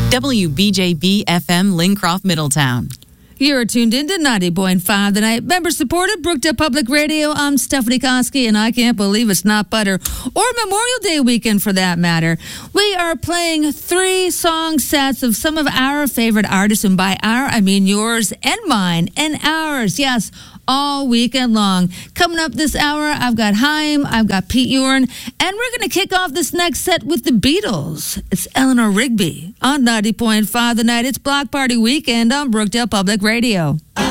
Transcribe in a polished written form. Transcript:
WBJB FM, Lincroft, Middletown. You're tuned in to 90.5 The Night. Member-supported Brookdale Public Radio. I'm Stephanie Koski, and I can't believe it's not butter. Or Memorial Day weekend, for that matter. We are playing 3 song sets of some of our favorite artists. And by our, I mean yours and mine and ours. Yes, all weekend long. Coming up this hour, I've got Haim, I've got Pete Yorn, and we're going to kick off this next set with the Beatles. It's Eleanor Rigby on 90.5 The Night. It's Block Party Weekend on Brookdale Public Radio.